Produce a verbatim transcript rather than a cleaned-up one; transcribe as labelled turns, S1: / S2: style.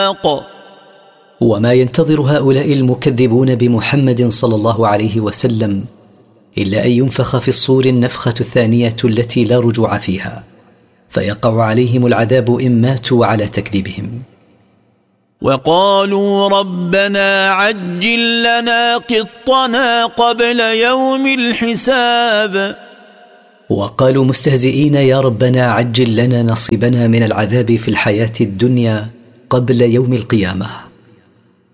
S1: وما ينتظر هؤلاء المكذبون بمحمد صلى الله عليه وسلم إلا أن ينفخ في الصور النفخة الثانية التي لا رجوع فيها، فيقع عليهم العذاب إن ماتوا على تكذيبهم.
S2: وقالوا ربنا عجل لنا قطنا قبل يوم الحساب.
S1: وقالوا مستهزئين يا ربنا عجل لنا نصيبنا من العذاب في الحياة الدنيا قبل يوم القيامة.